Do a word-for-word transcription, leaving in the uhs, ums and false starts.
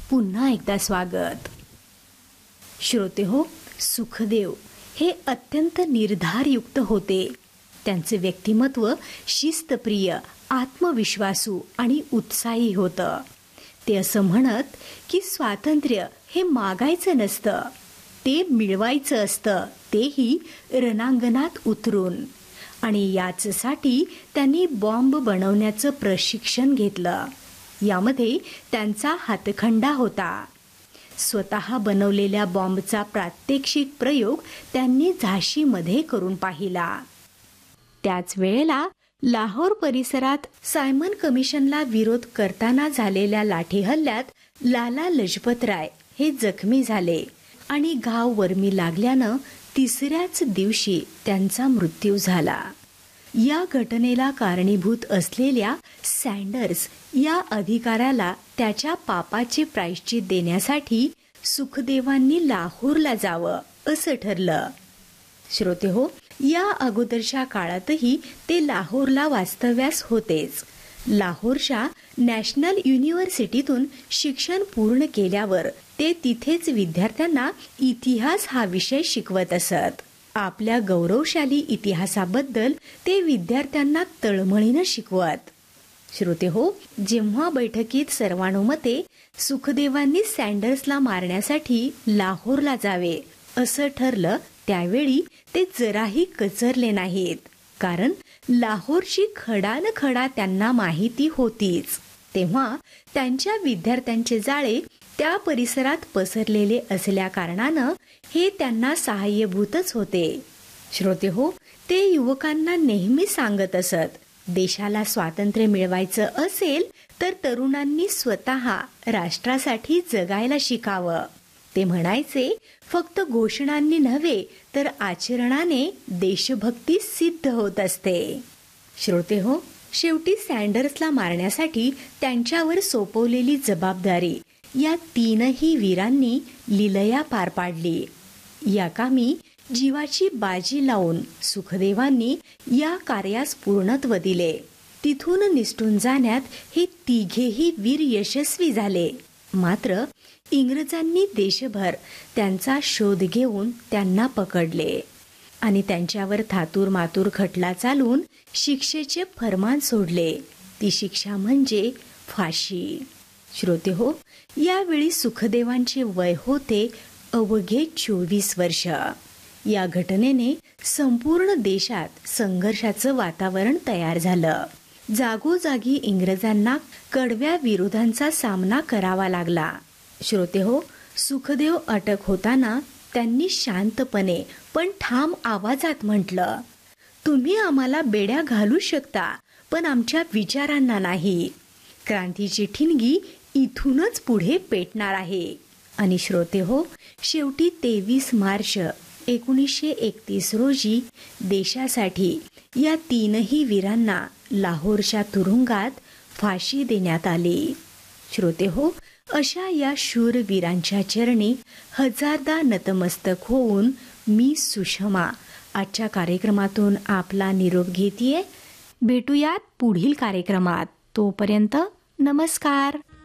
पुन्हा एकदा स्वागत. श्रोते हो, सुखदेव हे अत्यंत निर्धारयुक्त होते. त्यांचे व्यक्तिमत्व शिस्तप्रिय, आत्मविश्वासू आणि उत्साही होतं. ते असं म्हणत की स्वातंत्र्य हे मागायचं नसतं, ते मिळवायचं असतं, तेही रणांगणात उतरून. आणि याचसाठी त्यांनी बॉम्ब बनवण्याचं प्रशिक्षण घेतलं. यामध्ये त्यांचा हातखंडा होता. स्वतः बनवलेल्या बॉम्बचा प्रात्यक्षिक प्रयोग त्यांनी झाशीमध्ये करून पाहिला. त्याच वेळेला लाहोर परिसरात सायमन कमिशनला विरोध करताना झालेल्या लाठीहल्ल्यात लाला लजपतराय हे जखमी झाले आणि घाव वर्मी लागल्यानं तिसऱ्याच दिवशी त्यांचा मृत्यू झाला. या घटनेला कारणीभूत असलेल्या सँडर्स या अधिकाऱ्याला त्याच्या पापाचे प्रायश्चित देण्यासाठी सुखदेवांनी लाहोरला जावं असं ठरलं. श्रोते हो, या अगोदरच्या काळातही ते लाहोरला वास्तव्यास होतेच. लाहोरच्या नॅशनल युनिव्हर्सिटीतून शिक्षण पूर्ण केल्यावर ते तिथेच विद्यार्थ्यांना इतिहास हा विषय शिकवत असत. आपल्या गौरवशाली इतिहासाबद्दल ते विद्यार्थ्यांना तळमळीनं शिकवत. श्रोते हो, जेव्हा बैठकीत सर्वानुमते सुखदेवांनी सँडर्सला मारण्यासाठी लाहोरला जावे असं ठरलं, त्यावेळी ते जराही कचरले नाहीत. कारण लाहोरची खडा न खडा त्यांना माहिती होतीच. तेव्हा त्यांच्या विद्यार्थ्यांचे जाळे त्या परिसरात पसरलेले असल्या कारणानं हे त्यांना सहाय्यभूतच होते. श्रोते हो, ते युवकांना नेहमी सांगत असत, देशाला स्वातंत्र्य मिळवायचं असेल तर तरुणांनी स्वतः राष्ट्रासाठी जगायला शिकावं. ते म्हणायचे, फक्त घोषणांनी नव्हे तर आचरणाने देशभक्ती सिद्ध होत असते. श्रोते हो, शेवटी सँडर्सला मारण्यासाठी त्यांच्यावर सोपवलेली जबाबदारी या तीनही वीरांनी लीलया पार पाडली. या कामी जीवाची बाजी लावून सुखदेवांनी या कार्यास पूर्णत्व दिले. तिथून निसटून जाण्यात हे तिघेही वीर यशस्वी झाले. मात्र इंग्रजांनी देशभर त्यांचा शोध घेऊन त्यांना पकडले आणि त्यांच्यावर थातूर मातूर खटला चालून शिक्षेचे फरमान सोडले. ती शिक्षा म्हणजे फाशी. श्रोते हो, यावेळी सुखदेवांचे वय होते अवघे चोवीस वर्ष. या घटनेने संपूर्ण देशात संघर्षाचं वातावरण तयार झालं. जागोजागी इंग्रजांना कडव्या विरोधांचा सामना करावा लागला. श्रोते हो, सुखदेव अटक होताना त्यांनी शांतपणे पण ठाम आवाजात म्हटलं, तुम्ही आम्हाला बेड्या घालू शकता, पण आमच्या विचारांना नाही. क्रांतीची ठिणगी इथूनच पुढे पेटणार आहे. आणि श्रोते हो, शेवटी तेवीस मार्च एकोणीसशे एकतीस रोजी देशासाठी या तीनही वीरांना लाहोरच्या तुरुंगात फाशी देण्यात आली. श्रोते हो, अशा या शूर वीरांच्या चरणी हजारदा नतमस्तक होऊन मी सुषमा आजच्या कार्यक्रमातून आपला निरोप घेतेय. भेटूयात पुढील कार्यक्रमात. तोपर्यंत नमस्कार.